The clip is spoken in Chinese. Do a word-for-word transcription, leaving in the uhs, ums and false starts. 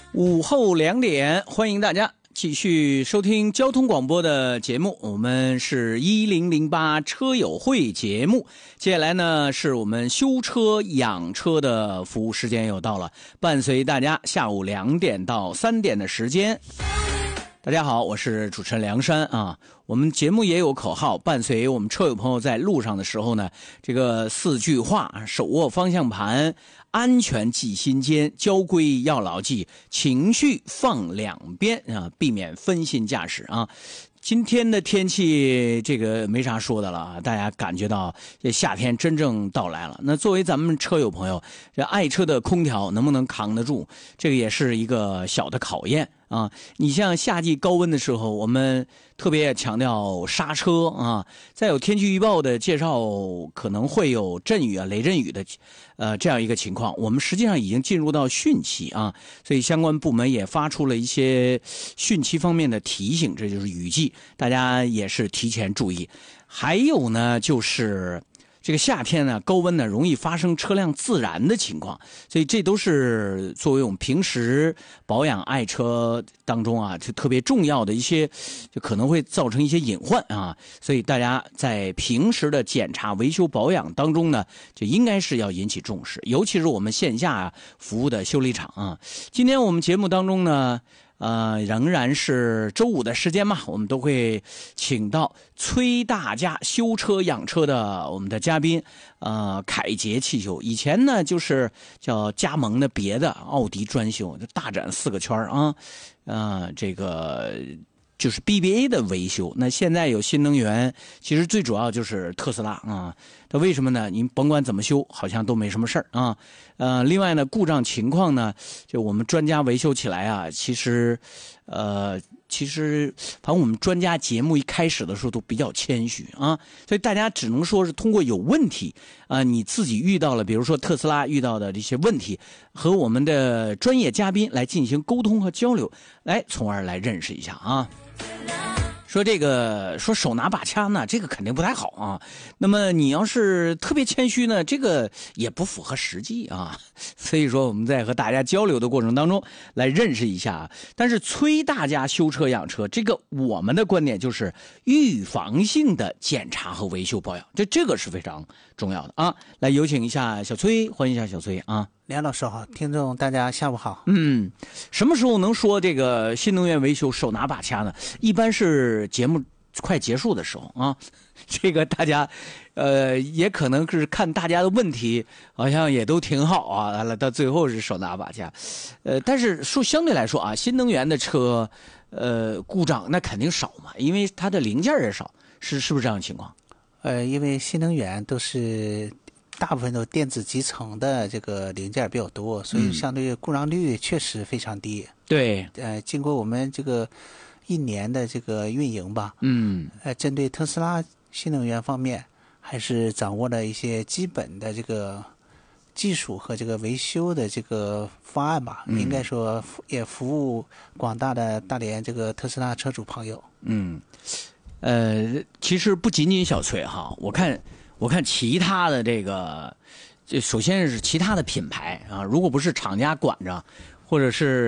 午后两点，欢迎大家继续收听交通广播的节目，我们是一零零八车友会节目。接下来呢，是我们修车养车的服务时间又到了，伴随大家下午两点到三点的时间。大家好，我是主持人梁山啊。我们节目也有口号，伴随我们车友朋友在路上的时候呢，这个四句话：手握方向盘，安全记心间，交规要牢记，情绪放两边啊，避免分心驾驶啊。今天的天气这个没啥说的了啊，大家感觉到这夏天真正到来了。那作为咱们车友朋友，这爱车的空调能不能扛得住，这个也是一个小的考验啊。你像夏季高温的时候，我们特别强调刹车啊。再有天气预报的介绍，可能会有阵雨啊、雷阵雨的呃这样一个情况。我们实际上已经进入到汛期啊，所以相关部门也发出了一些汛期方面的提醒，这就是雨季。大家也是提前注意。还有呢，就是这个夏天呢，高温呢容易发生车辆自燃的情况，所以这都是作为我们平时保养爱车当中啊，就特别重要的一些，就可能会造成一些隐患啊。所以大家在平时的检查、维修、保养当中呢，就应该是要引起重视，尤其是我们线下、啊、服务的修理厂啊。今天我们节目当中呢。呃，仍然是周五的时间嘛，我们都会请到崔大家修车养车的我们的嘉宾，呃，凯捷汽修。以前呢就是叫加盟的别的奥迪专修，就大展四个圈啊，呃，这个就是 B B A 的维修。那现在有新能源，其实最主要就是特斯拉啊。那为什么呢？您甭管怎么修，好像都没什么事儿啊。呃，另外呢，故障情况呢，就我们专家维修起来啊，其实，呃，其实反正我们专家节目一开始的时候都比较谦虚啊，所以大家只能说是通过有问题啊、呃，你自己遇到了，比如说特斯拉遇到的这些问题，和我们的专业嘉宾来进行沟通和交流，来，从而来认识一下啊。说这个说手拿把掐呢，这个肯定不太好啊。那么你要是特别谦虚呢，这个也不符合实际啊。所以说我们在和大家交流的过程当中来认识一下。但是崔大家修车养车，这个我们的观点就是预防性的检查和维修保养，这这个是非常重要的啊。来有请一下小崔，欢迎一下小崔啊。 梁老师好，听众大家下午好。 嗯，什么时候能说这个新能源维修手拿把掐呢？一般是节目快结束的时候啊。这个大家，呃，也可能是看大家的问题，好像也都挺好啊。完了，到最后是手拿把掐，呃，但是说相对来说啊，新能源的车，呃，故障那肯定少嘛，因为它的零件也少，是是不是这样的情况？ 呃，因为新能源都是。大部分都电子集成的这个零件比较多，所以相对故障率确实非常低。 嗯、对， 呃，经过我们这个一年的这个运营吧， 嗯， 呃，针对特斯拉新能源方面，还是掌握了一些基本的这个技术和这个维修的这个方案吧。嗯、应该说也服务广大的大连这个特斯拉车主朋友。 嗯，呃，其实不仅仅小崔哈，我看。我看其他的这个，这首先是其他的品牌啊，如果不是厂家管着，或者是